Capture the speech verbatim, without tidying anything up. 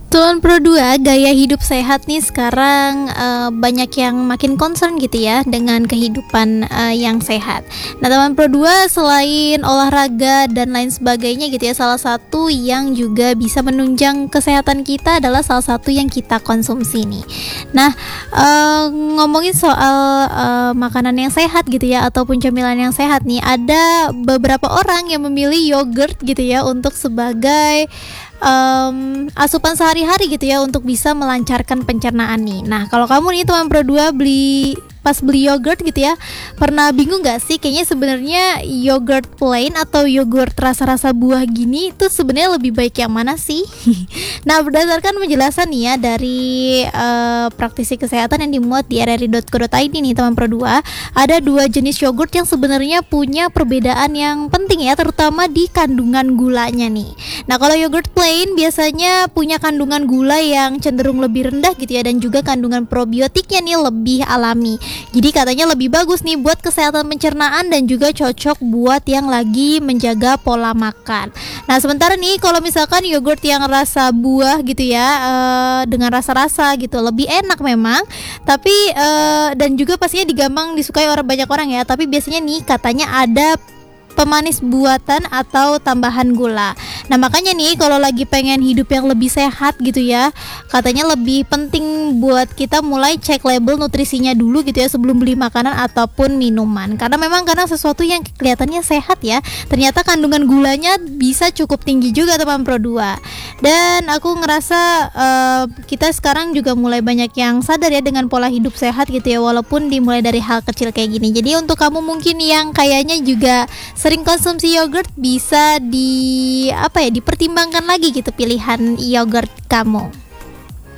Tuan Pro dua, gaya hidup sehat nih sekarang uh, banyak yang makin concern gitu ya dengan kehidupan uh, yang sehat. Nah, Tuan Pro dua selain olahraga dan lain sebagainya gitu ya, salah satu yang juga bisa menunjang kesehatan kita adalah salah satu yang kita konsumsi nih. Nah, uh, ngomongin soal uh, makanan yang sehat gitu ya ataupun camilan yang sehat nih, ada beberapa orang yang memilih yogurt gitu ya untuk sebagai Um, asupan sehari-hari gitu ya untuk bisa melancarkan pencernaan nih. Nah, kalau kamu nih Tuan Pro dua beli pas beli yogurt gitu ya, pernah bingung gak sih kayaknya sebenarnya yogurt plain atau yogurt rasa-rasa buah gini itu sebenarnya lebih baik yang mana sih? Nah, berdasarkan penjelasan nih ya dari uh, praktisi kesehatan yang dimuat di r r i dot co dot i d nih Tuan Pro dua, ada dua jenis yogurt yang sebenarnya punya perbedaan yang penting ya, terutama di kandungan gulanya nih. Nah, kalau yogurt plain biasanya punya kandungan gula yang cenderung lebih rendah gitu ya, dan juga kandungan probiotiknya nih lebih alami. Jadi katanya lebih bagus nih buat kesehatan pencernaan dan juga cocok buat yang lagi menjaga pola makan. Nah, sementara nih kalau misalkan yogurt yang rasa buah gitu ya, uh, dengan rasa-rasa gitu lebih enak memang, tapi uh, dan juga pastinya digampang disukai orang banyak orang ya. Tapi biasanya nih katanya ada pemanis buatan atau tambahan gula. Nah, makanya nih kalau lagi pengen hidup yang lebih sehat gitu ya, katanya lebih penting buat kita mulai cek label nutrisinya dulu gitu ya sebelum beli makanan ataupun minuman. Karena memang karena sesuatu yang kelihatannya sehat ya, ternyata kandungan gulanya bisa cukup tinggi juga Teman Pro dua. Dan aku ngerasa uh, kita sekarang juga mulai banyak yang sadar ya dengan pola hidup sehat gitu ya, walaupun dimulai dari hal kecil kayak gini. Jadi untuk kamu mungkin yang kayaknya juga sering konsumsi yogurt, bisa di apa ya dipertimbangkan lagi gitu pilihan yogurt kamu.